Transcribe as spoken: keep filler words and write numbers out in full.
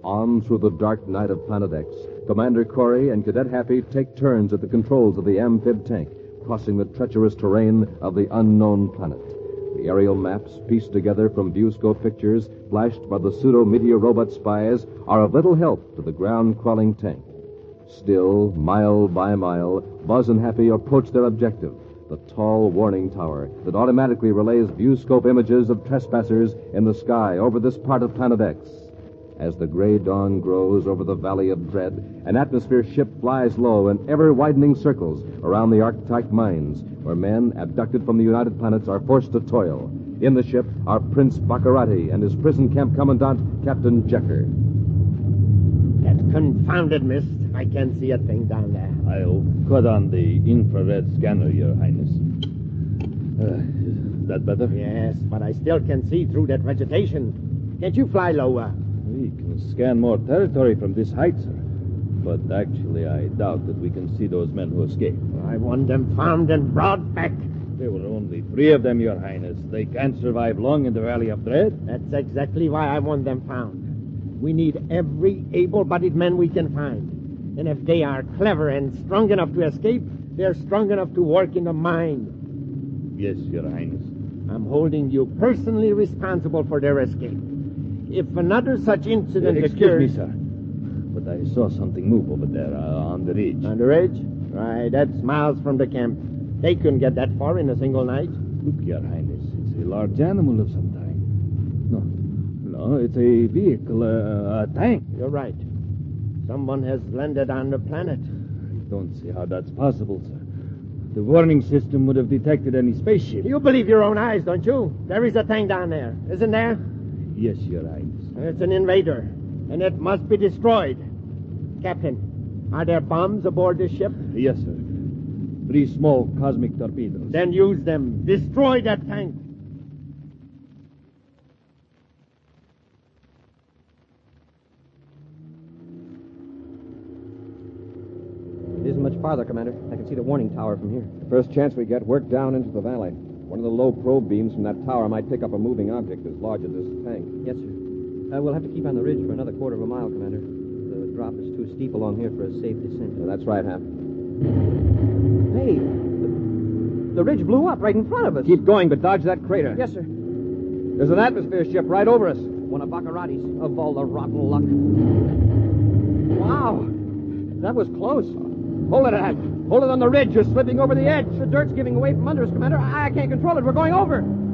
On through the dark night of Planet X, Commander Corey and Cadet Happy take turns at the controls of the amphib tank, crossing the treacherous terrain of the unknown planet. The aerial maps, pieced together from viewscope pictures flashed by the pseudo-meteor robot spies, are of little help to the ground-crawling tank. Still, mile by mile, Buzz and Happy approach their objective, the tall warning tower that automatically relays viewscope images of trespassers in the sky over this part of Planet X. As the gray dawn grows over the Valley of Dread, an atmosphere ship flies low in ever-widening circles around the Arctic mines, where men abducted from the United Planets are forced to toil. In the ship are Prince Baccarati and his prison camp commandant, Captain Jecker. That confounded mist. I can't see a thing down there. I'll cut on the infrared scanner, Your Highness. Uh, is that better? Yes, but I still can see through that vegetation. Can't you fly lower? We can scan more territory from this height, sir. But actually, I doubt that we can see those men who escaped. I want them found and brought back. There were only three of them, Your Highness. They can't survive long in the Valley of Dread. That's exactly why I want them found. We need every able-bodied man we can find. And if they are clever and strong enough to escape, they're strong enough to work in the mine. Yes, Your Highness. I'm holding you personally responsible for their escape. If another such incident uh, excuse occurs... me, sir. But I saw something move over there uh, on the ridge. On the ridge? Right, that's miles from the camp. They couldn't get that far in a single night. Look, Your Highness, it's a large animal of some kind. No, no, it's a vehicle, uh, a tank. You're right. Someone has landed on the planet. I don't see how that's possible, sir. The warning system would have detected any spaceship. You believe your own eyes, don't you? There is a tank down there, isn't there? Yes, Your Highness. It's an invader, and it must be destroyed. Captain, are there bombs aboard this ship? Yes, sir. Three small cosmic torpedoes. Then use them. Destroy that tank. It isn't much farther, Commander. I can see the warning tower from here. The first chance we get, work down into the valley. One of the low probe beams from that tower might pick up a moving object as large as this tank. Yes, sir. Uh, we'll have to keep on the ridge for another quarter of a mile, Commander. The drop is too steep along here for a safe descent. Yeah, that's right, Hap. Hey, the, the ridge blew up right in front of us. Keep going, but dodge that crater. Yes, sir. There's an atmosphere ship right over us. One of Baccarati's, of all the rotten luck. Wow, that was close. Hold it, Hap. Hold it on the ridge. You're slipping over the edge. The dirt's giving away from under us, Commander. I, I can't control it. We're going over.